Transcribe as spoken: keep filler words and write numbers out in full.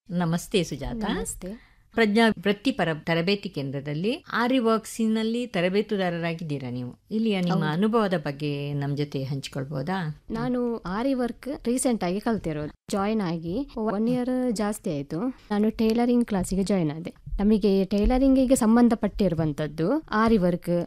ನಮಸ್ತೆ ಸುಜಾತ. ನಮಸ್ತೆ. ಪ್ರಜ್ಞಾ ವೃತ್ತಿಪರ ತರಬೇತಿ ಕೇಂದ್ರದಲ್ಲಿ ಆರಿ ವರ್ಕ್ಸಿನಲ್ಲಿ ತರಬೇತುದಾರರಾಗಿದ್ದೀರಾ ನೀವು. ಇಲ್ಲಿಯ ನಿಮ್ಮ ಅನುಭವದ ಬಗ್ಗೆ ನಮ್ಮ ಜೊತೆ ಹಂಚಿಕೊಳ್ಬೋದಾ? ನಾನು ಆರಿ ವರ್ಕ್ ರೀಸೆಂಟ್ ಆಗಿ ಕಲ್ತಿರೋದು. ಜಾಯಿನ್ ಆಗಿ ಒನ್ ಇಯರ್ ಜಾಸ್ತಿ ಆಯಿತು. ನಾನು ಟೈಲರಿಂಗ್ ಕ್ಲಾಸಿಗೆ ಜಾಯಿನ್ ಆದೆ. ನಮಗೆ ಟೈಲರಿಂಗಿಗೆ ಸಂಬಂಧಪಟ್ಟಿರುವಂಥದ್ದು ಆರಿ ವರ್ಕ್,